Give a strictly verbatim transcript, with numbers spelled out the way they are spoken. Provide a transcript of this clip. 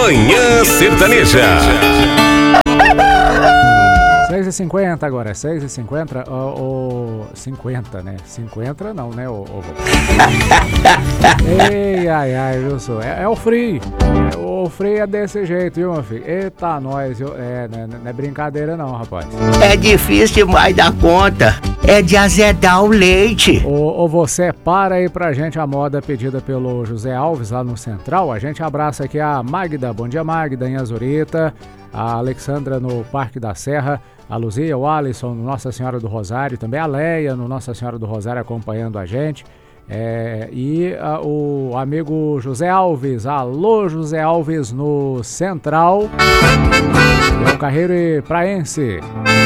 Manhã Sertaneja. seis e cinquenta agora, seis e cinquenta, o, o cinquenta, né? cinquenta não, né? O, o... Ei, ai, ai, viu, só? É, é o frio. O frio é desse jeito, viu, meu filho? Eita, nós, viu? É, não é, não é brincadeira não, rapaz. É difícil demais da conta. É de azedar o leite. Ô, ô, você, para aí pra gente a moda pedida pelo José Alves lá no Central. A gente abraça aqui a Magda. Bom dia, Magda, em Azurita. A Alexandra no Parque da Serra. A Luzia, o Alisson no Nossa Senhora do Rosário. Também a Leia no Nossa Senhora do Rosário acompanhando a gente. É, e a, o amigo José Alves. Alô, José Alves no Central. É um carreiro praense.